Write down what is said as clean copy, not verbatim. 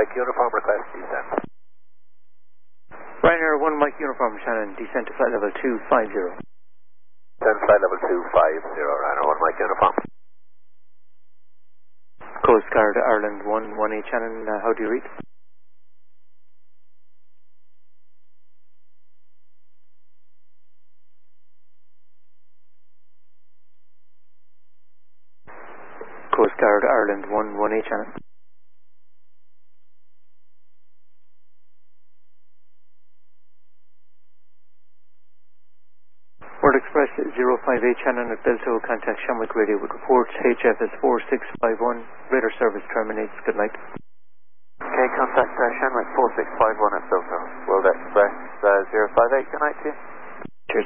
Mike Uniform, request descent. Ryanair 1 Mike Uniform, Shannon, descent to flight level 250. Descent flight level 250, Ryanair 1 Mike Uniform. Coast Guard Ireland 1 1A Shannon, how do you read? Coast Guard Ireland 1 1A Shannon. World Express 058 Shannon at Belto, contact Shamwick Radio with reports HFS 4651, radar service terminates, good night. Okay, contact Shamwick 4651 at Belto, World Express 058, good night to you.